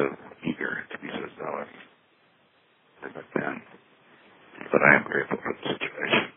so eager to be so zealous as I've been. But I am grateful for the situation.